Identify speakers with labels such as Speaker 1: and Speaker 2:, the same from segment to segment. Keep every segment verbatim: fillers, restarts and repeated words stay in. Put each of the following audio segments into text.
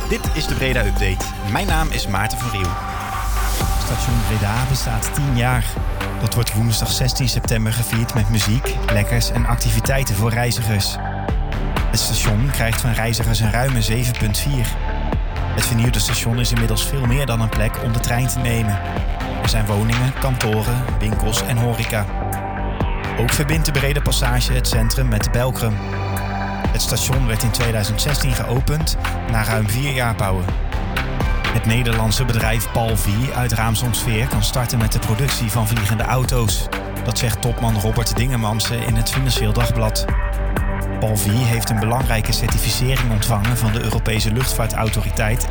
Speaker 1: Dit is de Breda Update. Mijn naam is Maarten van Riel. Station Breda bestaat tien jaar. Dat wordt woensdag zestien september gevierd met muziek, lekkers en activiteiten voor reizigers. Het station krijgt van reizigers een ruime zeven komma vier. Het vernieuwde station is inmiddels veel meer dan een plek om de trein te nemen. Er zijn woningen, kantoren, winkels en horeca. Ook verbindt de Breda Passage het centrum met de Belkrum. Het station werd in tweeduizend zestien geopend na ruim vier jaar bouwen. Het Nederlandse bedrijf Palvy uit Raamsdonksveer kan starten met de productie van vliegende auto's. Dat zegt topman Robert Dingemansen in het Financieel Dagblad. Palvy heeft een belangrijke certificering ontvangen van de Europese Luchtvaartautoriteit.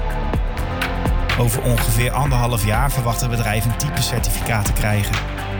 Speaker 1: Over ongeveer anderhalf jaar verwacht het bedrijf een type-certificaat te krijgen.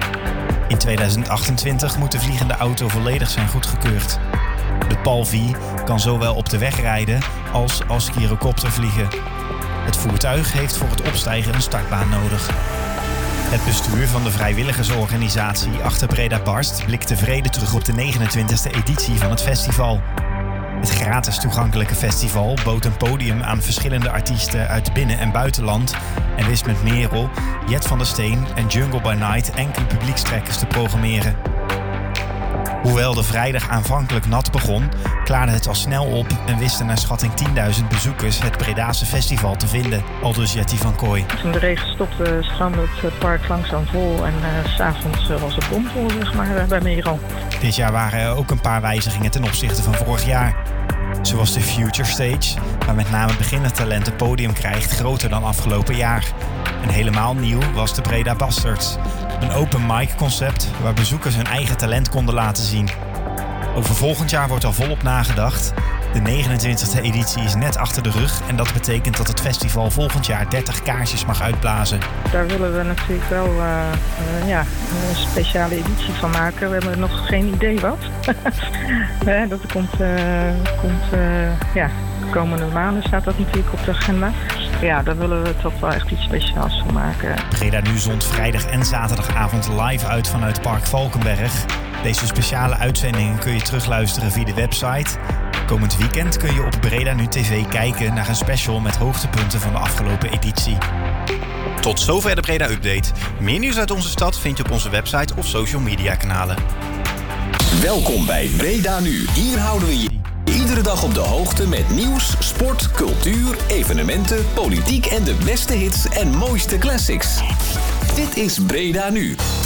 Speaker 1: In tweeduizend achtentwintig moet de vliegende auto volledig zijn goedgekeurd. De Palvy kan zowel op de weg rijden als als gyrocopter vliegen. Het voertuig heeft voor het opstijgen een startbaan nodig. Het bestuur van de vrijwilligersorganisatie Achter Breda Barst blikt tevreden terug op de negenentwintigste editie van het festival. Het gratis toegankelijke festival bood een podium aan verschillende artiesten uit binnen- en buitenland en wist met Merel, Jet van der Steen en Jungle by Night enkele publiekstrekkers te programmeren. Hoewel de vrijdag aanvankelijk nat begon, klaarde het al snel op en wisten naar schatting tienduizend bezoekers het Bredaanse festival te vinden, aldus Jetty van Kooi.
Speaker 2: Toen de regen stopte, stroomde het park langzaam vol en uh, 's avonds uh, was het bomvol, zeg maar, uh, bij Merel.
Speaker 1: Dit jaar waren er ook een paar wijzigingen ten opzichte van vorig jaar. Zoals de Future Stage, waar met name beginnertalent een podium krijgt, groter dan afgelopen jaar. En helemaal nieuw was de Breda Bastards. Een open mic concept waar bezoekers hun eigen talent konden laten zien. Over volgend jaar wordt al volop nagedacht. De negenentwintigste editie is net achter de rug en dat betekent dat het festival volgend jaar dertig kaarsjes mag uitblazen.
Speaker 2: Daar willen we natuurlijk wel uh, uh, ja, een speciale editie van maken. We hebben nog geen idee wat. dat komt, uh, komt uh, ja, de komende maanden staat dat natuurlijk op de agenda. Ja, daar willen we toch wel echt iets speciaals van maken.
Speaker 1: Breda Nu zond vrijdag en zaterdagavond live uit vanuit Park Valkenberg. Deze speciale uitzendingen kun je terugluisteren via de website. Komend weekend kun je op Breda Nu T V kijken naar een special met hoogtepunten van de afgelopen editie. Tot zover de Breda Update. Meer nieuws uit onze stad vind je op onze website of social media kanalen.
Speaker 3: Welkom bij Breda Nu. Hier houden we je iedere dag op de hoogte met nieuws, sport, cultuur, evenementen, politiek en de beste hits en mooiste classics. Dit is Breda Nu.